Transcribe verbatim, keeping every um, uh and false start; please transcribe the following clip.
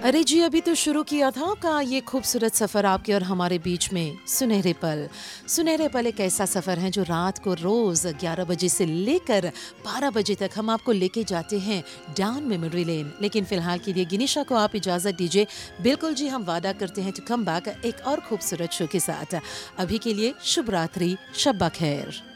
अरे जी, अभी तो शुरू किया था आपका ये खूबसूरत सफ़र आपके और हमारे बीच में सुनहरे पल। सुनहरे पल एक ऐसा सफ़र है जो रात को रोज़ ग्यारह बजे से लेकर बारह बजे तक हम आपको लेके जाते हैं डाउन मेमोरी लेन। लेकिन फ़िलहाल के लिए गिनिशा को आप इजाज़त दीजिए। बिल्कुल जी, हम वादा करते हैं टू कम बैक एक और खूबसूरत शो के साथ। अभी के लिए शुभ रात्रि, शब ब खैर।